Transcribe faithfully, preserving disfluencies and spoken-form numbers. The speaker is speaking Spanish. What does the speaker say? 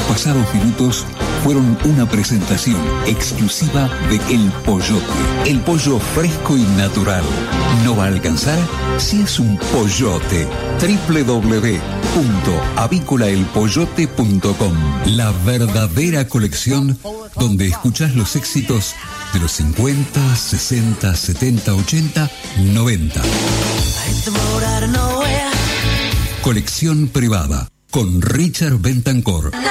pasados minutos fueron una presentación exclusiva de El Pollote. El pollo fresco y natural. ¿No va a alcanzar? Si es un pollote. doble u doble u doble u punto avícola el pollote punto com. La verdadera colección donde escuchás los éxitos de los cincuenta, sesenta, setenta, ochenta, noventa. Colección privada con Richard Bentancourt.